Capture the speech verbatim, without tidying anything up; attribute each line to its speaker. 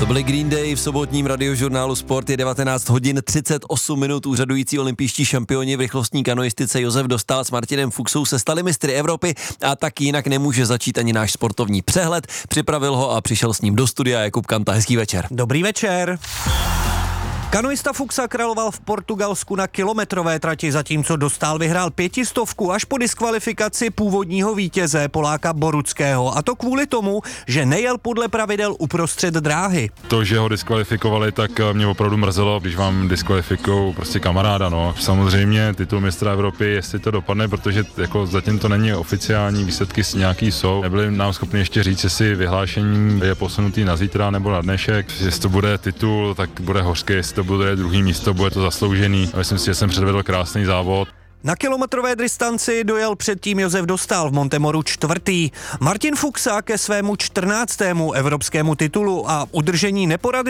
Speaker 1: To byly Green Day v sobotním radiožurnálu Sport. Je devatenáct hodin třicet osm minut. Úřadující olympijští šampioni v rychlostní kanoistice Josef Dostál s Martinem Fuchsou se stali mistry Evropy a tak jinak nemůže začít ani náš sportovní přehled. Připravil ho a přišel s ním do studia Jakub Kanta. Hezký večer.
Speaker 2: Dobrý večer. Kanoista Fuchsa královal v Portugalsku na kilometrové trati, zatímco Dostál vyhrál pětistovku až po diskvalifikaci původního vítěze Poláka Boruckého. A to kvůli tomu, že nejel podle pravidel uprostřed dráhy.
Speaker 3: To, že ho diskvalifikovali, tak mě opravdu mrzelo, když vám diskvalifikují prostě kamaráda. No. Samozřejmě titul mistra Evropy, jestli to dopadne, protože jako zatím to není oficiální, výsledky nějaký jsou. Nebyli nám schopni ještě říct, jestli vyhlášení je posunutý na zítra nebo na dnešek. Jestli to bude titul, tak bude hořký, jestli to bude druhý místo, bude to zasloužený. Myslím si, že jsem předvedl krásný závod.
Speaker 2: Na kilometrové distanci dojel předtím Josef Dostál v Montemoru čtvrtý. Martin Fuchsa ke svému čtrnáctému evropskému titulu a udržení neporady